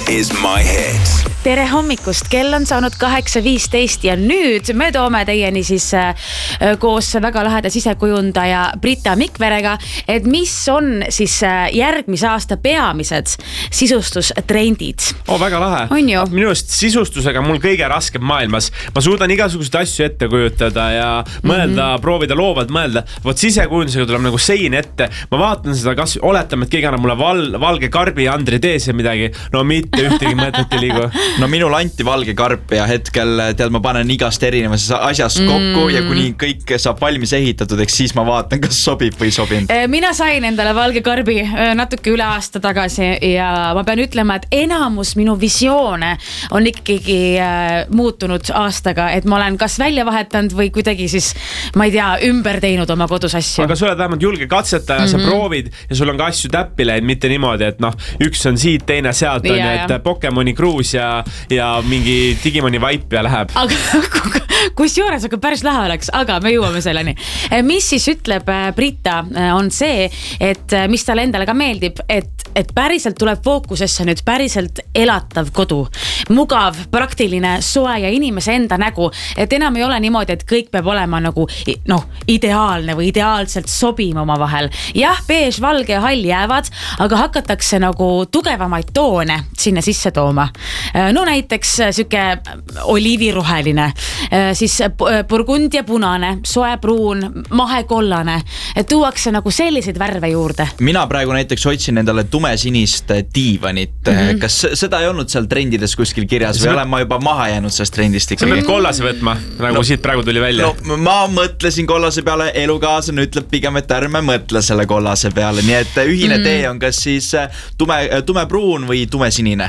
is my hit. Tere hommikust, kell on saanud 8:15 ja nüüd me toome teieni siis koos väga laheda sisekujundaja Brita Mikverega, et mis on siis järgmise aasta peamised sisustustrendid. Väga lahe. On ju? Minu eest sisustusega mul kõige raskem maailmas. Ma suudan igasuguseid asju ette kujutada ja mõelda, proovida loovalt mõelda. Vot sisekujundusega tuleb nagu sein ette. Ma vaatan seda, kas oletame, et keegi annab mulle valge karbi ja Andri tees ja midagi. No mitte ühtegi mõtet ei liigu. No minul anti valge karp ja hetkel ma panen igast erinevas asjast kokku ja kuni kõik saab valmis ehitatud, eks siis ma vaatan, kas sobib või sobinud. Mina sain endale valge karbi natuke üle aasta tagasi ja ma pean ütlema, et enamus minu visioone on ikkagi muutunud aastaga, et ma olen kas välja vahetanud või kuidagi siis, ma ei tea, ümber teinud oma kodus asju. Aga sul oled vähemalt julge katsetaja, sa proovid ja sul on ka asju täppi läinud, mitte niimoodi, et üks on siit, teine sealt on, et Pokemoni kruus ja mingi Digimoni vaip ja läheb. Aga kus juures, aga päris lahe oleks, aga me jõuame selleni. Mis siis ütleb Brita on see, et mis talle endale ka meeldib, et päriselt tuleb fookusesse nüüd päriselt elatav kodu. Mugav, praktiline, soe ja inimese enda nägu, et enam ei ole niimoodi, et kõik peab olema nagu ideaalne või ideaalselt sobima oma vahel. Jah, beež, valge ja hall jäävad, aga hakatakse nagu tugevamaid toone sinna sisse tooma. No näiteks süke oliiviroheline, siis burgundia punane, soe pruun, mahekollane, et tuuakse nagu selliseid värve juurde. Mina praegu näiteks otsin endale tumesinist diivanit. Kas seda ei olnud seal trendides kuskil kirjas või olen ma juba maha jäänud sellest trendist? Sa pead kollase võtma, nagu siit praegu tuli välja. No, ma mõtlesin kollase peale, elukaaslane ütleb pigem, et ärme mõtle selle kollase peale, nii et ühine tee on kas siis tume pruun või tumesinine?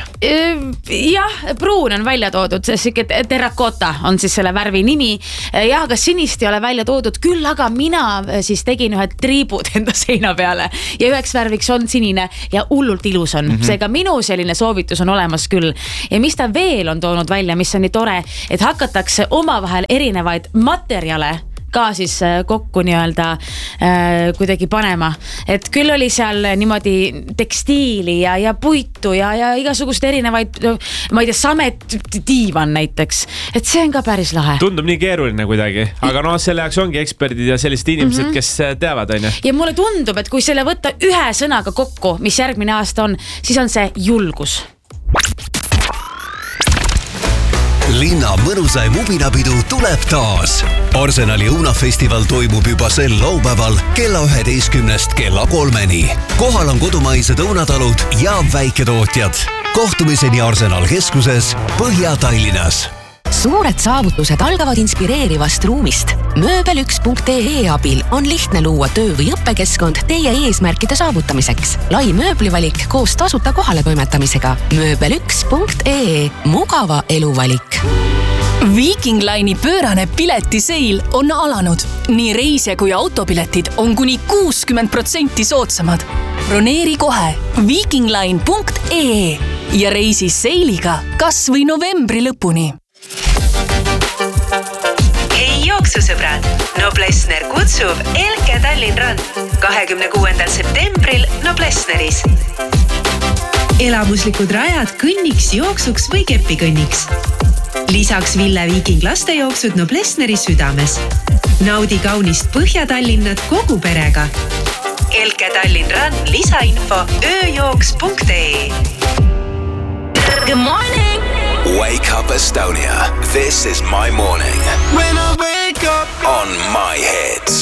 Jah, pruun on välja toodud, see terrakotta on siis selle värvi nimi. Jah, aga sinist ei ole välja toodud, küll aga mina siis tegin ühed triibud enda seina peale ja üheks värviks on sinine ja hullult ilus on. Seega minu selline soovitus on olemas küll. Ja mis ta veel on toonud välja, mis on nii tore, et hakatakse omavahel erinevaid materjale ka siis kokku nii-öelda kuidagi panema. Et küll oli seal niimoodi tekstiili ja puitu ja igasugust erinevaid, ma ei tea, samet diivan näiteks. Et see on ka päris lahe. Tundub nii keeruline kuidagi, aga selle jaoks ongi eksperdid ja sellised inimesed, kes teavad, on ju. Ja mulle tundub, et kui selle võtta ühe sõnaga kokku, mis järgmine aasta on, siis on see julgus. Linna mõnusaim ubinapidu tuleb taas. Arsenali õunafestival toimub juba sel laupäeval kella 11 kella 3. Kohal on kodumaised õunatalud ja väiketootjad. Kohtumiseni Arsenal keskuses Põhja-Tallinnas. Suured saavutused algavad inspireerivast ruumist. Mööbel1.ee abil on lihtne luua töö- või õppekeskkond teie eesmärkide saavutamiseks. Lai mööblivalik koos tasuta kohale toimetamisega. Mööbel1.ee. Mugava eluvalik. Viking Line'i pöörane piletiseil on alanud. Nii reisija kui autopiletid on kuni 60% soodsamad. Broneeri kohe vikingline.ee ja reisi seiliga kas või novembri lõpuni. Hei jooksusõbrad, Noblessner kutsub Elke Tallinn Run 26. septembril Noblessneris. Elamuslikud rajad kõnniks, jooksuks või kepikõnniks. Lisaks Ville Viking lastejooksud Noblessneri südames. Naudi kaunist Põhja-Tallinnat kogu perega. Elke Tallinn Run lisainfo ööjooks.ee. Good morning! Wake up Estonia. This is my morning. When I wake up on my head.